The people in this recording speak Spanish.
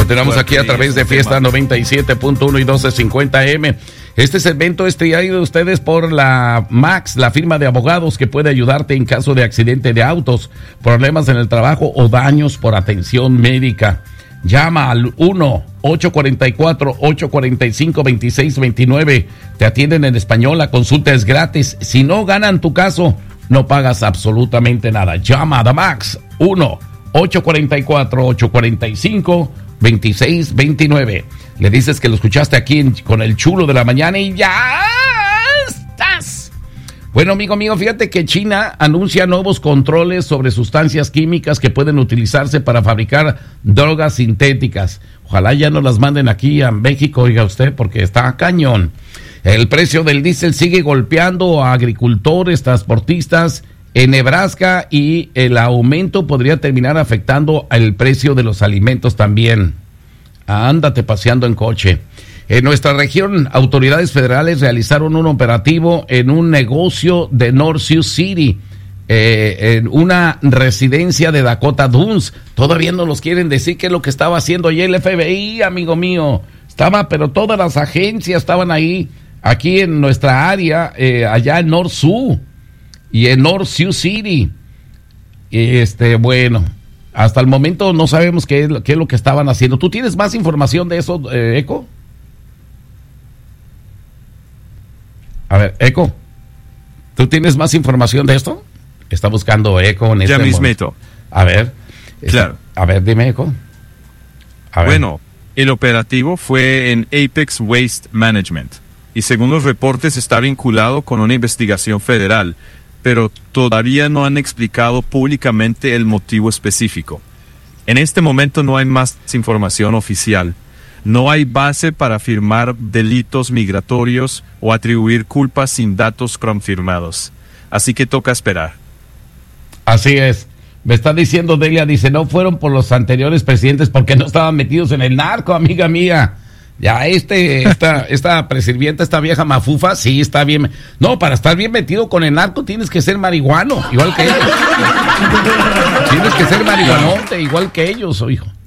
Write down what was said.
Continuamos aquí a través de Fiesta 97.1 y 1250M. Este segmento es traído de ustedes por la Max, la firma de abogados que puede ayudarte en caso de accidente de autos, problemas en el trabajo o daños por atención médica. Llama al 1-844-845-2629. Te atienden en español, la consulta es gratis. Si no ganan tu caso, no pagas absolutamente nada. Llama a The Max, 1-844-845-2629. Le dices que lo escuchaste aquí con el chulo de la mañana y ya estás. Bueno, amigo mío, fíjate que China anuncia nuevos controles sobre sustancias químicas que pueden utilizarse para fabricar drogas sintéticas. Ojalá ya no las manden aquí a México, oiga usted, porque está cañón. El precio del diésel sigue golpeando a agricultores, transportistas en Nebraska, y el aumento podría terminar afectando el precio de los alimentos también. Ándate paseando en coche. En nuestra región, autoridades federales realizaron un operativo en un negocio de North Sioux City, en una residencia de Dakota Dunes. Todavía no nos quieren decir qué es lo que estaba haciendo ahí el FBI, amigo mío. Pero todas las agencias estaban ahí, aquí en nuestra área, allá en North Sioux y en North Sioux City. Bueno, hasta el momento no sabemos qué es lo que estaban haciendo. ¿Tú tienes más información de eso, Eco? A ver, Eco, ¿tú tienes más información de esto? Está buscando Eco en este momento. Ya mismito. A ver. Claro. A ver, dime, Eco. Bueno, el operativo fue en Apex Waste Management y según los reportes está vinculado con una investigación federal, pero todavía no han explicado públicamente el motivo específico. En este momento no hay más información oficial. No hay base para afirmar delitos migratorios o atribuir culpas sin datos confirmados. Así que toca esperar. Así es. Me está diciendo Delia, dice, no fueron por los anteriores presidentes porque no estaban metidos en el narco, amiga mía. Ya esta presirvienta, esta vieja mafufa, sí está bien. No, para estar bien metido con el narco tienes que ser marihuano, igual que ellos. Tienes que ser marihuanote, igual que ellos, hijo.